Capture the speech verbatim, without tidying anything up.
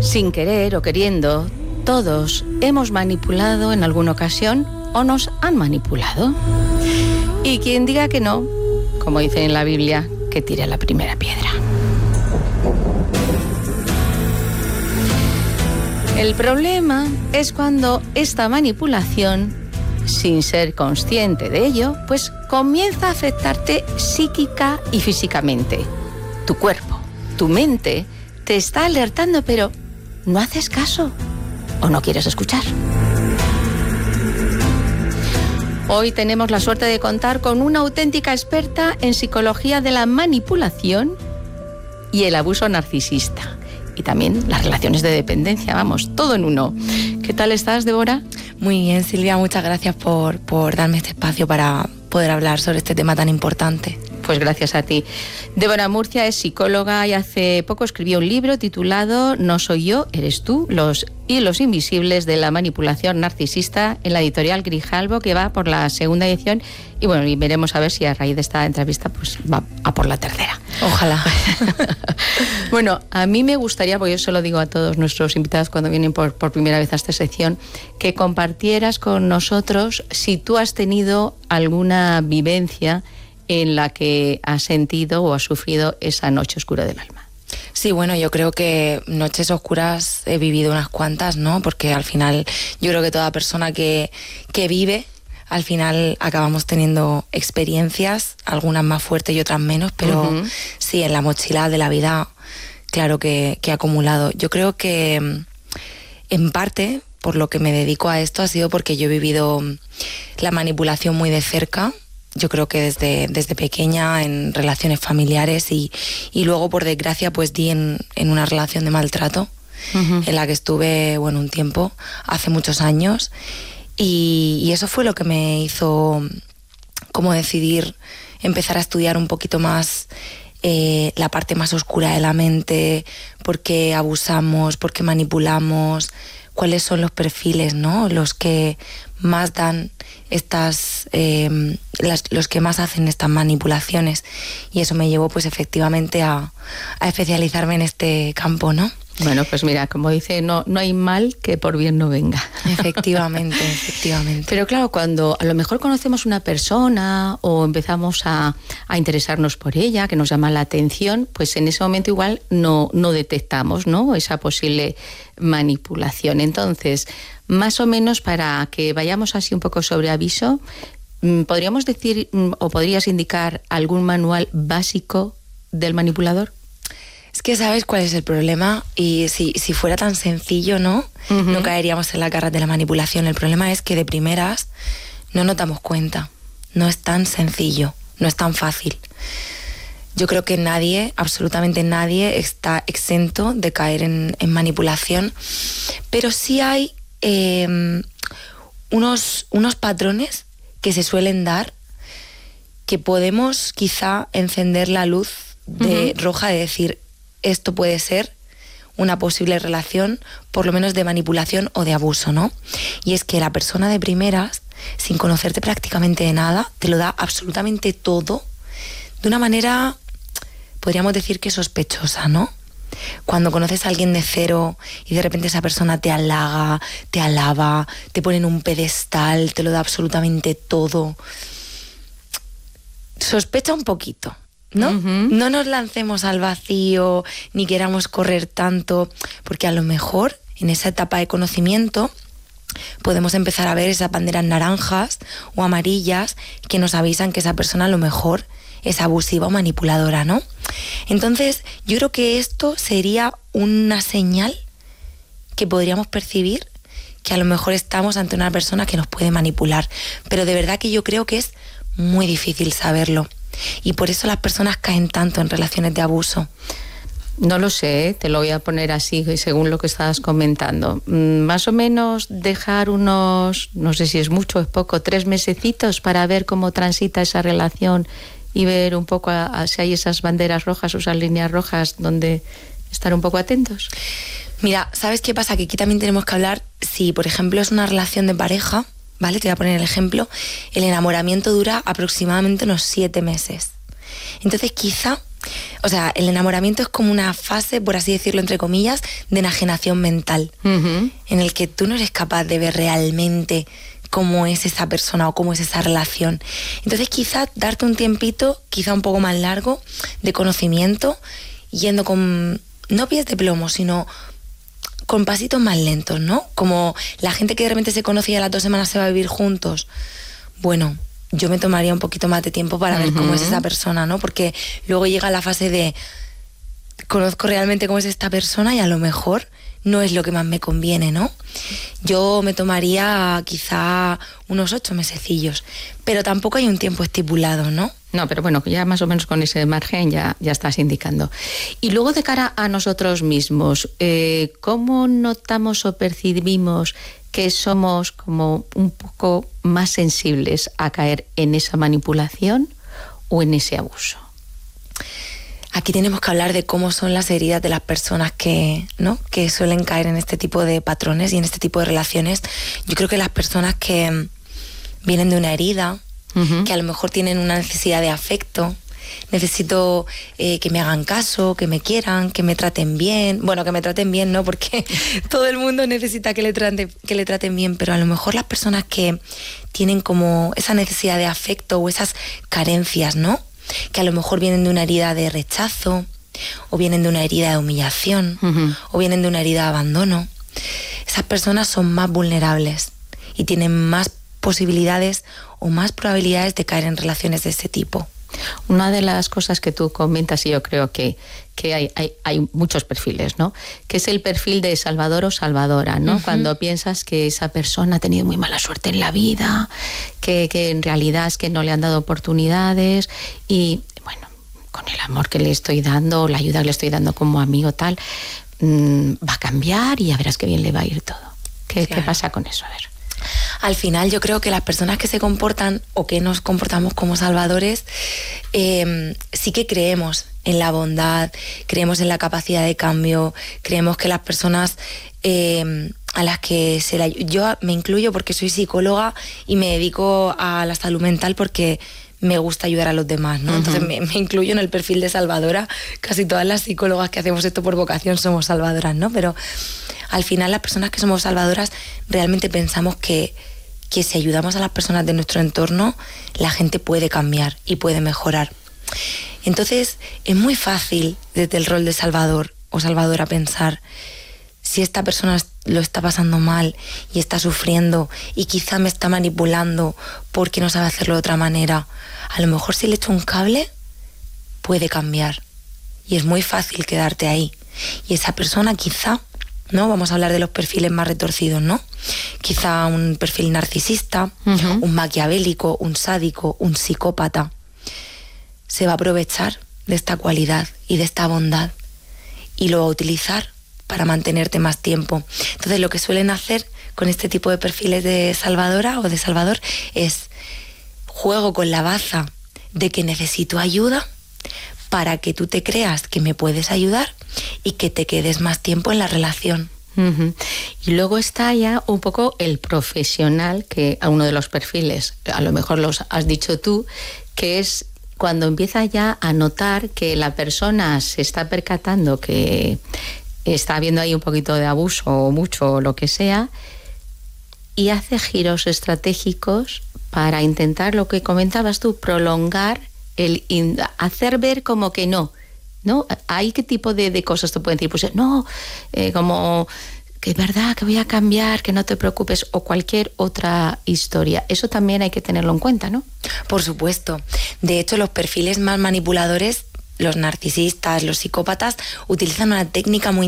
Sin querer o queriendo, todos hemos manipulado en alguna ocasión o nos han manipulado. Y quien diga que no, como dice en la Biblia, que tire la primera piedra. El problema es cuando esta manipulación, sin ser consciente de ello, pues comienza a afectarte psíquica y físicamente. Tu cuerpo, tu mente, te está alertando, pero no haces caso o no quieres escuchar. Hoy tenemos la suerte de contar con una auténtica experta en psicología de la manipulación y el abuso narcisista. Y también las relaciones de dependencia, vamos, todo en uno. ¿Qué tal estás, Débora? Muy bien, Silvia, muchas gracias por, por darme este espacio para poder hablar sobre este tema tan importante. Pues gracias a ti. Débora Murcia es psicóloga y hace poco escribió un libro titulado No soy yo, eres tú, los hilos invisibles de la manipulación narcisista, en la editorial Grijalbo, que va por la segunda edición. Y bueno, y veremos a ver si a raíz de esta entrevista pues va a por la tercera. Ojalá. Bueno, a mí me gustaría, porque yo se lo digo a todos nuestros invitados cuando vienen por, por primera vez a esta sección, que compartieras con nosotros si tú has tenido alguna vivencia en la que has sentido o has sufrido esa noche oscura del alma. Sí, bueno, yo creo que noches oscuras he vivido unas cuantas, ¿no? Porque al final yo creo que toda persona que, que vive, al final acabamos teniendo experiencias, algunas más fuertes y otras menos, pero uh-huh. sí, en la mochila de la vida, claro que, que he acumulado. Yo creo que en parte, por lo que me dedico a esto, ha sido porque yo he vivido la manipulación muy de cerca. Yo creo que desde, desde pequeña en relaciones familiares y, y luego, por desgracia, pues di en, en una relación de maltrato uh-huh. en la que estuve, bueno, un tiempo, hace muchos años. Y, y eso fue lo que me hizo como decidir empezar a estudiar un poquito más eh, la parte más oscura de la mente, por qué abusamos, por qué manipulamos, cuáles son los perfiles, ¿no? Los que más dan estas, eh, las, los que más hacen estas manipulaciones. Y eso me llevó, pues, efectivamente a, a especializarme en este campo, ¿no? Bueno, pues mira, como dice, no, no hay mal que por bien no venga. Efectivamente, efectivamente. Pero claro, cuando a lo mejor conocemos una persona o empezamos a, a interesarnos por ella, que nos llama la atención, pues en ese momento igual no, no detectamos, ¿no?, esa posible manipulación. Entonces, más o menos para que vayamos así un poco sobre aviso, ¿podríamos decir o podrías indicar algún manual básico del manipulador? Es que sabes cuál es el problema, y si, si fuera tan sencillo, ¿no? Uh-huh. No caeríamos en la garra de la manipulación. El problema es que de primeras no nos damos cuenta. No es tan sencillo, no es tan fácil. Yo creo que nadie, absolutamente nadie, está exento de caer en, en manipulación, pero sí hay eh, unos, unos patrones que se suelen dar, que podemos quizá encender la luz de uh-huh. roja de decir, esto puede ser una posible relación, por lo menos de manipulación o de abuso, ¿no? Y es que la persona de primeras, sin conocerte prácticamente de nada, te lo da absolutamente todo de una manera, podríamos decir que sospechosa, ¿no? Cuando conoces a alguien de cero y de repente esa persona te halaga, te alaba, te pone en un pedestal, te lo da absolutamente todo. Sospecha un poquito, ¿no? Uh-huh. No nos lancemos al vacío ni queramos correr tanto, porque a lo mejor en esa etapa de conocimiento podemos empezar a ver esas banderas naranjas o amarillas que nos avisan que esa persona a lo mejor es abusiva o manipuladora, ¿no? Entonces, yo creo que esto sería una señal que podríamos percibir que a lo mejor estamos ante una persona que nos puede manipular, pero de verdad que yo creo que es muy difícil saberlo. Y por eso las personas caen tanto en relaciones de abuso. No lo sé, te lo voy a poner así según lo que estabas comentando. Más o menos dejar unos, no sé si es mucho o es poco, tres mesecitos para ver cómo transita esa relación y ver un poco a, a, si hay esas banderas rojas o esas líneas rojas donde estar un poco atentos. Mira, ¿sabes qué pasa? Que aquí también tenemos que hablar, si por ejemplo es una relación de pareja, ¿vale? Te voy a poner el ejemplo. El enamoramiento dura aproximadamente unos siete meses. Entonces quizá O sea, el enamoramiento es como una fase, por así decirlo, entre comillas, de enajenación mental, uh-huh. en el que tú no eres capaz de ver realmente cómo es esa persona o cómo es esa relación. Entonces quizás darte un tiempito, quizá un poco más largo, de conocimiento, yendo con, no pies de plomo, sino con pasitos más lentos, ¿no? Como la gente que de repente se conoce y a las dos semanas se va a vivir juntos. Bueno, yo me tomaría un poquito más de tiempo para ver uh-huh. cómo es esa persona, ¿no? Porque luego llega la fase de conozco realmente cómo es esta persona y a lo mejor no es lo que más me conviene, ¿no? Yo me tomaría quizá unos ocho mesecillos, pero tampoco hay un tiempo estipulado, ¿no? No, pero bueno, ya más o menos con ese margen ya, ya estás indicando. Y luego de cara a nosotros mismos, eh, ¿cómo notamos o percibimos que somos como un poco más sensibles a caer en esa manipulación o en ese abuso? Aquí tenemos que hablar de cómo son las heridas de las personas que, ¿no? que suelen caer en este tipo de patrones y en este tipo de relaciones. Yo creo que las personas que vienen de una herida, uh-huh. que a lo mejor tienen una necesidad de afecto, necesito eh, que me hagan caso, que me quieran, que me traten bien. Bueno, que me traten bien, ¿no? Porque todo el mundo necesita que le, trate, que le traten bien, pero a lo mejor las personas que tienen como esa necesidad de afecto o esas carencias, ¿no? Que a lo mejor vienen de una herida de rechazo, o vienen de una herida de humillación, uh-huh. o vienen de una herida de abandono. Esas personas son más vulnerables y tienen más posibilidades o más probabilidades de caer en relaciones de este tipo. Una de las cosas que tú comentas, y yo creo que, que hay, hay, hay muchos perfiles, ¿no? Que es el perfil de salvador o salvadora, ¿no? Uh-huh. Cuando piensas que esa persona ha tenido muy mala suerte en la vida, que, que en realidad es que no le han dado oportunidades y, bueno, con el amor que le estoy dando, la ayuda que le estoy dando como amigo tal, mmm, va a cambiar y ya verás qué bien le va a ir todo. ¿Qué, claro. ¿Qué pasa con eso? A ver. Al final yo creo que las personas que se comportan o que nos comportamos como salvadores eh, sí que creemos en la bondad, creemos en la capacidad de cambio, creemos que las personas eh, a las que se la... Yo me incluyo porque soy psicóloga y me dedico a la salud mental porque me gusta ayudar a los demás, ¿no? Uh-huh. Entonces me, me incluyo en el perfil de salvadora. Casi todas las psicólogas que hacemos esto por vocación somos salvadoras, ¿no? Pero al final las personas que somos salvadoras realmente pensamos que, que si ayudamos a las personas de nuestro entorno, la gente puede cambiar y puede mejorar. Entonces es muy fácil desde el rol de salvador o salvadora pensar si esta persona lo está pasando mal y está sufriendo y quizá me está manipulando porque no sabe hacerlo de otra manera. A lo mejor si le echo un cable puede cambiar y es muy fácil quedarte ahí. Y esa persona quizá, ¿no? Vamos a hablar de los perfiles más retorcidos, ¿no? Quizá un perfil narcisista, uh-huh. un maquiavélico, un sádico, un psicópata. Se va a aprovechar de esta cualidad y de esta bondad y lo va a utilizar para mantenerte más tiempo. Entonces lo que suelen hacer con este tipo de perfiles de salvadora o de salvador es juego con la baza de que necesito ayuda para que tú te creas que me puedes ayudar y que te quedes más tiempo en la relación. Uh-huh. Y luego está ya un poco el profesional, que a uno de los perfiles, a lo mejor los has dicho tú, que es cuando empieza ya a notar que la persona se está percatando que está habiendo ahí un poquito de abuso o mucho o lo que sea, y hace giros estratégicos para intentar, lo que comentabas tú, prolongar, el hacer ver como que no, ¿no? ¿Hay qué tipo de, de cosas te pueden decir? Pues no, eh, como que es verdad, que voy a cambiar, que no te preocupes, o cualquier otra historia. Eso también hay que tenerlo en cuenta, ¿no? Por supuesto. De hecho, los perfiles más manipuladores, los narcisistas, los psicópatas, utilizan una técnica muy